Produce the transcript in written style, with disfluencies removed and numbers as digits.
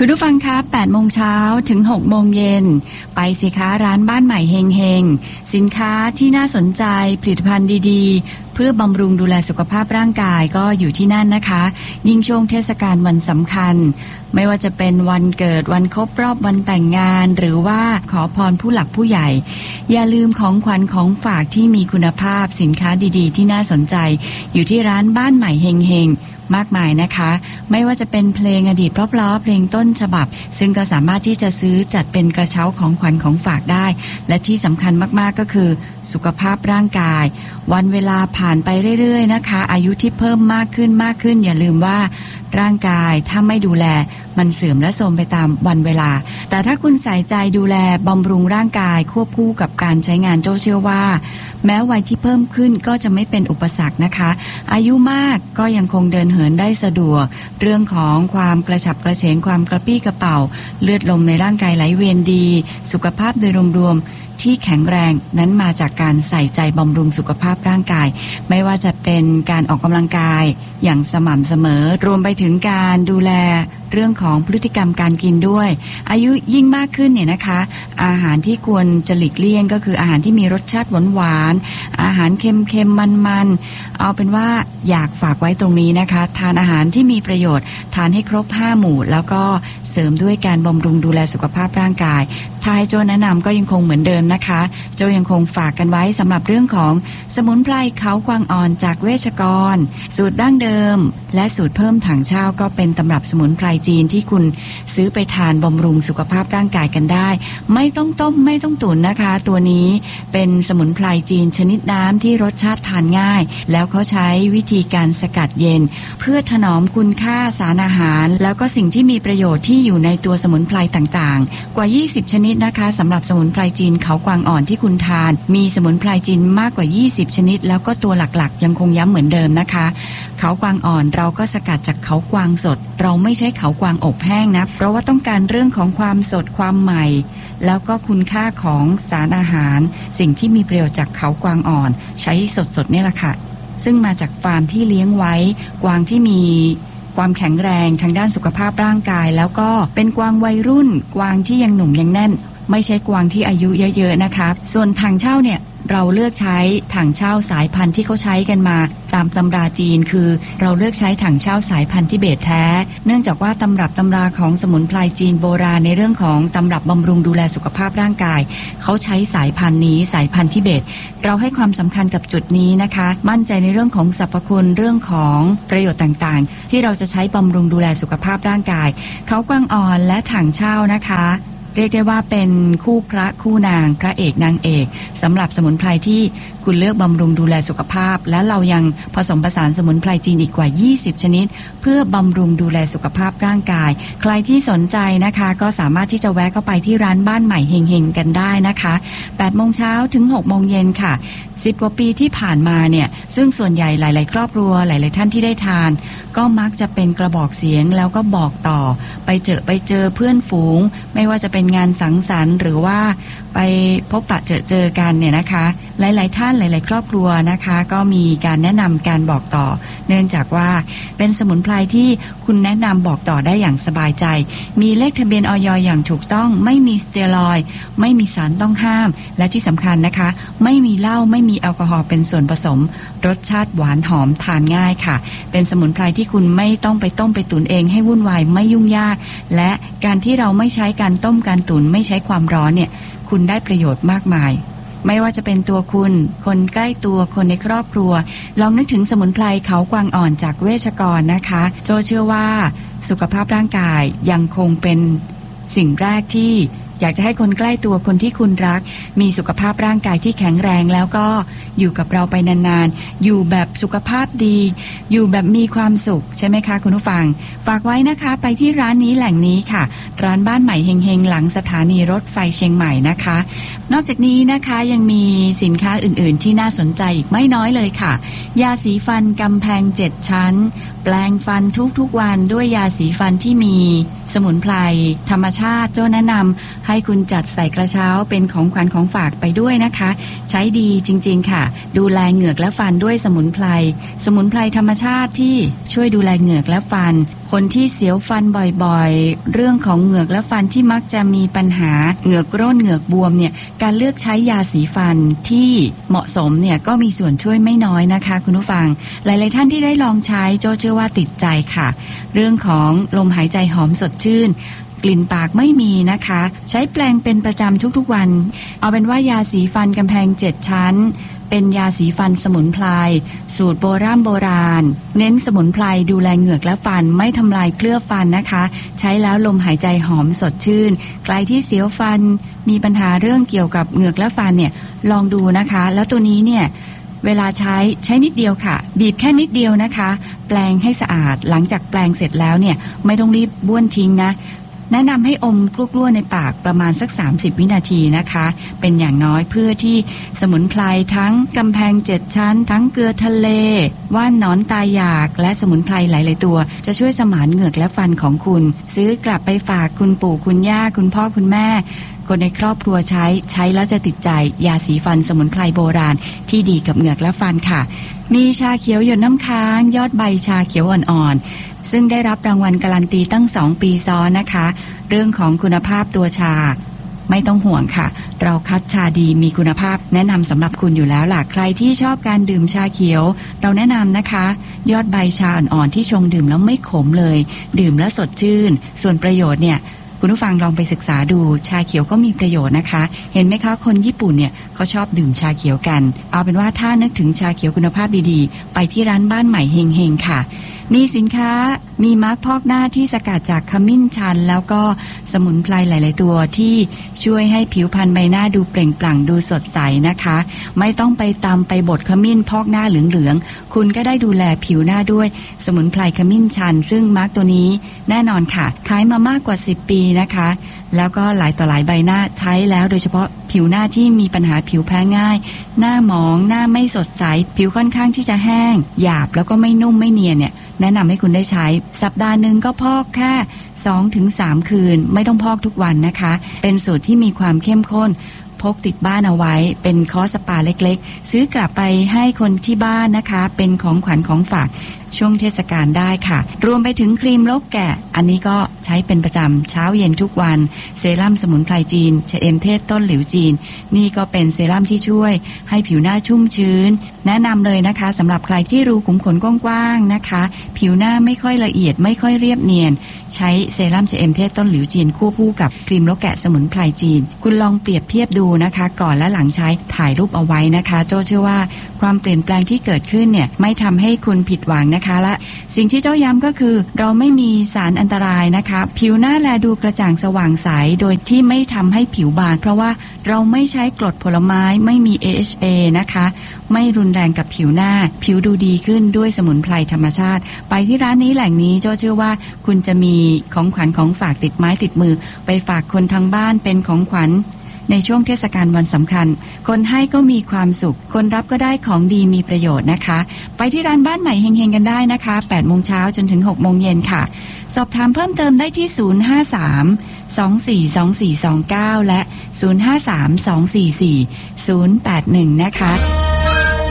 คุณผู้ฟังคะ8 โมงเช้าถึง 6 โมงเย็นไปสิคะร้านบ้านใหม่เฮงเฮงสินค้าที่น่าสนใจผลิตภัณฑ์ดีๆเพื่อบำรุงดูแลสุขภาพร่างกายก็อยู่ที่นั่นนะคะยิ่งช่วงเทศกาลวันสำคัญไม่ว่าจะเป็นวันเกิดวันครบรอบวันแต่งงานหรือว่าขอพรผู้หลักผู้ใหญ่อย่าลืมของขวัญของฝากที่มีคุณภาพสินค้าดีๆที่น่าสนใจอยู่ที่ร้านบ้านใหม่เฮงเฮงมากมายนะคะไม่ว่าจะเป็นเพลงอดีตเพราะๆเพลงต้นฉบับซึ่งก็สามารถที่จะซื้อจัดเป็นกระเช้าของขวัญของฝากได้และที่สำคัญมากๆก็คือสุขภาพร่างกายวันเวลาผ่านไปเรื่อยๆนะคะอายุที่เพิ่มมากขึ้นอย่าลืมว่าร่างกายถ้าไม่ดูแลมันเสื่อมและโทรมไปตามวันเวลาแต่ถ้าคุณใส่ใจดูแลบำรุงร่างกายควบคู่กับการใช้งานโจ้เชื่อว่าแม้วัยที่เพิ่มขึ้นก็จะไม่เป็นอุปสรรคนะคะอายุมากก็ยังคงเดินเหินได้สะดวกเรื่องของความกระฉับกระเฉงความกระปี้กระเป๋าเลือดลมในร่างกายไหลเวียนดีสุขภาพโดยรวมที่แข็งแรงนั้นมาจากการใส่ใจบำรุงสุขภาพร่างกายไม่ว่าจะเป็นการออกกำลังกายอย่างสม่ำเสมอรวมไปถึงการดูแลเรื่องของพฤติกรรมการกินด้วยอายุยิ่งมากขึ้นเนี่ยนะคะอาหารที่ควรจะหลีกเลี่ยงก็คืออาหารที่มีรสชาติหวานๆอาหารเค็มๆมันๆเอาเป็นว่าอยากฝากไว้ตรงนี้นะคะทานอาหารที่มีประโยชน์ทานให้ครบ5 หมู่แล้วก็เสริมด้วยการบำรุงดูแลสุขภาพร่างกายถ้าให้โจ้แนะนำก็ยังคงเหมือนเดิมนะคะโจ้ยังคงฝากกันไว้สำหรับเรื่องของสมุนไพรเขากวางอ่อนจากเวชกรสูตรดั้งเดิมและสูตรเพิ่มถังเช่าก็เป็นตำรับสมุนไพรจีนที่คุณซื้อไปทานบำรุงสุขภาพร่างกายกันได้ไม่ต้องต้มไม่ต้องตุ๋นนะคะตัวนี้เป็นสมุนไพรจีนชนิดน้ำที่รสชาติทานง่ายแล้วเขาใช้วิธีการสกัดเย็นเพื่อถนอมคุณค่าสารอาหารแล้วก็สิ่งที่มีประโยชน์ที่อยู่ในตัวสมุนไพรต่างๆกว่า20ชนิดนะคะสำหรับสมุนไพรจีนเขากวางอ่อนที่คุณทานมีสมุนไพรจีนมากกว่า20ชนิดแล้วก็ตัวหลักๆยังคงย้ำเหมือนเดิมนะคะเขากวางอ่อนเราก็สกัดจากเขากวางสดเราไม่ใช้เขากวางอบแห้งนะเพราะว่าต้องการเรื่องของความสดความใหม่แล้วก็คุณค่าของสารอาหารสิ่งที่มีประโยชน์จากเขากวางอ่อนใช้สดๆนี่แหละค่ะซึ่งมาจากฟาร์มที่เลี้ยงไว้กวางที่มีความแข็งแรงทางด้านสุขภาพร่างกายแล้วก็เป็นกวางวัยรุ่นกวางที่ยังหนุ่มยังแน่นไม่ใช่กวางที่อายุเยอะๆนะคะส่วนถังเช่าเนี่ยเราเลือกใช้ถังเช่าสายพันธุ์ที่เขาใช้กันมาตามตำราจีนคือเราเลือกใช้ถังเช่าสายพันธุ์ทิเบตแท้เนื่องจากว่าตำรับตำราของสมุนไพรจีนโบราณในเรื่องของตำรับบำรุงดูแลสุขภาพร่างกายเขาใช้สายพันธุ์นี้สายพันธุ์ทิเบตเราให้ความสำคัญกับจุดนี้นะคะมั่นใจในเรื่องของสรรพคุณเรื่องของประโยชน์ต่างๆที่เราจะใช้บำรุงดูแลสุขภาพร่างกายเขากวางอ่อนและถังเช่านะคะเรียกได้ว่าเป็นคู่พระคู่นางพระเอกนางเอกสำหรับสมุนไพรที่คุณเลือกบำรุงดูแลสุขภาพและเรายังผสมผสานสมุนไพรจีนอีกกว่า20ชนิดเพื่อบำรุงดูแลสุขภาพร่างกายใครที่สนใจนะคะก็สามารถที่จะแวะเข้าไปที่ร้านบ้านใหม่เฮงๆกันได้นะคะ8 โมงเช้าถึง 6 โมงเย็นค่ะ10 กว่าปีที่ผ่านมาเนี่ยซึ่งส่วนใหญ่หลายๆครอบครัวหลายๆท่านที่ได้ทานก็มักจะเป็นกระบอกเสียงแล้วก็บอกต่อไปเจอเพื่อนฝูงไม่ว่าจะเป็นงานสังสรรค์หรือว่าไปพบปะเจอกันเนี่ยนะคะหลายๆท่านหลายๆครอบครัวนะคะก็มีการแนะนำการบอกต่อเนื่องจากว่าเป็นสมุนไพรที่คุณแนะนำบอกต่อได้อย่างสบายใจมีเลขทะเบียนอย.อย่างถูกต้องไม่มีสเตียรอยด์ไม่มีสารต้องห้ามและที่สำคัญนะคะไม่มีเหล้าไม่มีแอลกอฮอล์เป็นส่วนผสมรสชาติหวานหอมทานง่ายค่ะเป็นสมุนไพรที่คุณไม่ต้องไปต้มไปตุ๋นเองให้วุ่นวายไม่ยุ่งยากและการที่เราไม่ใช้การต้มการตุ๋นไม่ใช้ความร้อนเนี่ยคุณได้ประโยชน์มากมายไม่ว่าจะเป็นตัวคุณคนใกล้ตัวคนในครอบครัวลองนึกถึงสมุนไพรเขากวางอ่อนจากเวชกรนะคะโจเชื่อว่าสุขภาพร่างกายยังคงเป็นสิ่งแรกที่อยากจะให้คนใกล้ตัวคนที่คุณรักมีสุขภาพร่างกายที่แข็งแรงแล้วก็อยู่กับเราไปนานๆอยู่แบบสุขภาพดีอยู่แบบมีความสุขใช่ไหมคะคุณผู้ฟังฝากไว้นะคะไปที่ร้านนี้แหล่งนี้ค่ะร้านบ้านใหม่เฮงๆหลังสถานีรถไฟเชียงใหม่นะคะนอกจากนี้นะคะยังมีสินค้าอื่นๆที่น่าสนใจอีกไม่น้อยเลยค่ะยาสีฟันกำแพง7ชั้นแปลงฟันทุกๆวันด้วยยาสีฟันที่มีสมุนไพรธรรมชาติโจ้แนะนำให้คุณจัดใส่กระเช้าเป็นของขวัญของฝากไปด้วยนะคะใช้ดีจริงๆค่ะดูแลเหงือกและฟันด้วยสมุนไพรธรรมชาติที่ช่วยดูแลเหงือกและฟันคนที่เสียวฟันบ่อยๆเรื่องของเหงือกและฟันที่มักจะมีปัญหาเหงือกร่นเหงือกบวมเนี่ยการเลือกใช้ยาสีฟันที่เหมาะสมเนี่ยก็มีส่วนช่วยไม่น้อยนะคะคุณผู้ฟังหลายๆท่านที่ได้ลองใช้โจเชื่อว่าติดใจค่ะเรื่องของลมหายใจหอมสดชื่นกลิ่นปากไม่มีนะคะใช้แปรงเป็นประจำทุกๆวันเอาเป็นว่ายาสีฟันกำแพง7ชั้นเป็นยาสีฟันสมุนไพรสูตรโบราณเน้นสมุนไพรดูแลเหงือกและฟันไม่ทำลายเคลือบฟันนะคะใช้แล้วลมหายใจหอมสดชื่นใครที่เสียวฟันมีปัญหาเรื่องเกี่ยวกับเหงือกและฟันเนี่ยลองดูนะคะแล้วตัวนี้เนี่ยเวลาใช้นิดเดียวค่ะบีบแค่นิดเดียวนะคะแปรงให้สะอาดหลังจากแปรงเสร็จแล้วเนี่ยไม่ต้องรีบบ้วนทิ้งนะแนะนำให้อมกล้วๆในปากประมาณสัก30วินาทีนะคะเป็นอย่างน้อยเพื่อที่สมุนไพรทั้งกำแพง7ชั้นทั้งเกลือทะเลว่านหนอนตายอยากและสมุนไพรหลายๆตัวจะช่วยสมานเหงือกและฟันของคุณซื้อกลับไปฝากคุณปู่คุณย่าคุณพ่อคุณแม่คนในครอบครัวใช้แล้วจะติดใจยาสีฟันสมุนไพรโบราณที่ดีกับเหงือกและฟันค่ะมีชาเขียวหยดน้ำค้างยอดใบชาเขียวอ่อนๆซึ่งได้รับรางวัลการันตีตั้ง2 ปีซ้อนนะคะเรื่องของคุณภาพตัวชาไม่ต้องห่วงค่ะเราคัดชาดีมีคุณภาพแนะนำสำหรับคุณอยู่แล้วล่ะใครที่ชอบการดื่มชาเขียวเราแนะนำนะคะยอดใบชาอ่อนๆที่ชงดื่มแล้วไม่ขมเลยดื่มแล้วสดชื่นส่วนประโยชน์เนี่ยคุณผู้ฟังลองไปศึกษาดูชาเขียวก็มีประโยชน์นะคะเห็นไหมคะคนญี่ปุ่นเนี่ยเขาชอบดื่มชาเขียวกันเอาเป็นว่าถ้านึกถึงชาเขียวคุณภาพดีๆไปที่ร้านบ้านใหม่เฮงๆค่ะมีสินค้ามีมาร์คพอกหน้าที่สกัดจากขมิ้นชันแล้วก็สมุนไพรหลายๆตัวที่ช่วยให้ผิวพรรณใบหน้าดูเปล่งปลั่งดูสดใสนะคะไม่ต้องไปตำไปบดขมิ้นพอกหน้าเหลืองๆคุณก็ได้ดูแลผิวหน้าด้วยสมุนไพรขมิ้นชันซึ่งมาร์คตัวนี้แน่นอนค่ะขายมามากกว่า10 ปีนะคะแล้วก็หลายต่อหลายใบหน้าใช้แล้วโดยเฉพาะผิวหน้าที่มีปัญหาผิวแพ้ง่ายหน้าหมองหน้าไม่สดใสผิวค่อนข้างที่จะแห้งหยาบแล้วก็ไม่นุ่มไม่เนียนเนี่ยแนะนำให้คุณได้ใช้สัปดาห์นึงก็พอกแค่ 2-3 คืนไม่ต้องพอกทุกวันนะคะเป็นสูตรที่มีความเข้มข้นพกติดบ้านเอาไว้เป็นคอร์สสปาเล็กๆซื้อกลับไปให้คนที่บ้านนะคะเป็นของขวัญของฝากช่วงเทศกาลได้ค่ะรวมไปถึงครีมลกแกะอันนี้ก็ใช้เป็นประจำเช้าเย็นทุกวันเซรั่มสมุนไพรจีนชะเอมเทศต้นหลิวจีนนี่ก็เป็นเซรั่มที่ช่วยให้ผิวหน้าชุ่มชื้นแนะนำเลยนะคะสำหรับใครที่รูขุมขนกว้างๆนะคะผิวหน้าไม่ค่อยละเอียดไม่ค่อยเรียบเนียนใช้เซรั่มชะเอมเทศต้นหลิวจีนควบคู่กับครีมลกแกะสมุนไพรจีนคุณลองเปรียบเทียบดูนะคะก่อนและหลังใช้ถ่ายรูปเอาไว้นะคะโจ้เชื่อว่าความเปลี่ยนแปลงที่เกิดขึ้นเนี่ยไม่ทำให้คุณผิดหวังนะคะและสิ่งที่เจ้าย้ำก็คือเราไม่มีสารอันตรายนะคะผิวหน้าแลดูกระจ่างสว่างใสโดยที่ไม่ทำให้ผิวบางเพราะว่าเราไม่ใช้กรดผลไม้ไม่มี AHA นะคะไม่รุนแรงกับผิวหน้าผิวดูดีขึ้นด้วยสมุนไพรธรรมชาติไปที่ร้านนี้แหล่งนี้โจ้เชื่อว่าคุณจะมีของขวัญของฝากติดไม้ติดมือไปฝากคนทางบ้านเป็นของขวัญในช่วงเทศกาลวันสำคัญคนให้ก็มีความสุขคนรับก็ได้ของดีมีประโยชน์นะคะไปที่ร้านบ้านใหม่เฮงๆกันได้นะคะ8 โมงเช้าจนถึง6 โมงเย็นค่ะสอบถามเพิ่มเติมได้ที่053-242429และ053-244-081นะคะ